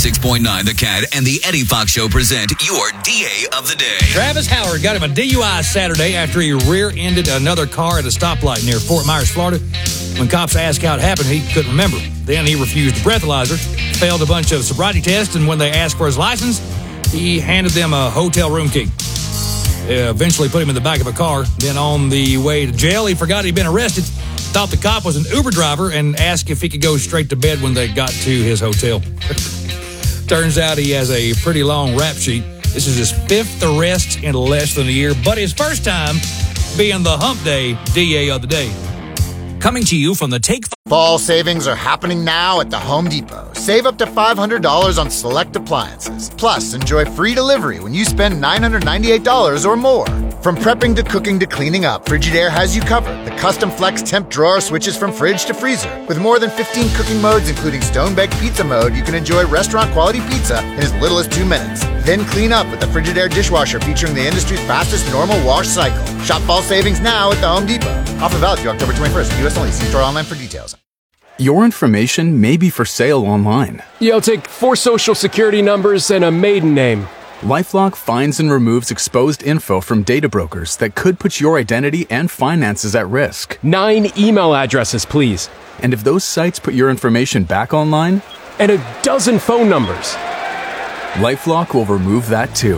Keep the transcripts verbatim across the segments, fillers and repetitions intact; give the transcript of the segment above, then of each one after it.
ninety-six point nine The Cat and the Eddie Fox Show present your D A of the day. Travis Howard got him a D U I Saturday after he rear-ended another car at a stoplight near Fort Myers, Florida. When cops asked how it happened, he couldn't remember. Then he refused a breathalyzer, failed a bunch of sobriety tests, and when they asked for his license, he handed them a hotel room key. They eventually put him in the back of a car. Then on the way to jail, he forgot he'd been arrested, thought the cop was an Uber driver, and asked if he could go straight to bed when they got to his hotel. Turns out he has a pretty long rap sheet. This is his fifth arrest in less than a year, but his first time being the Hump Day D A of the day. Coming to you from the Take Fall savings are happening now at the Home Depot. Save up to five hundred dollars on select appliances. Plus, enjoy free delivery when you spend nine hundred ninety-eight dollars or more. From prepping to cooking to cleaning up, Frigidaire has you covered. The custom flex temp drawer switches from fridge to freezer. With more than fifteen cooking modes, including stone-baked pizza mode, you can enjoy restaurant-quality pizza in as little as two minutes. Then clean up with the Frigidaire dishwasher featuring the industry's fastest normal wash cycle. Shop fall savings now at the Home Depot. Offer valid through October twenty-first. U S only. See store online for details. Your information may be for sale online. Yo, take four social security numbers and a maiden name. LifeLock finds and removes exposed info from data brokers that could put your identity and finances at risk. Nine email addresses, please. And if those sites put your information back online? And a dozen phone numbers. LifeLock will remove that too.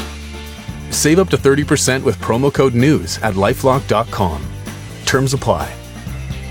Save up to thirty percent with promo code NEWS at lifelock dot com. Terms apply.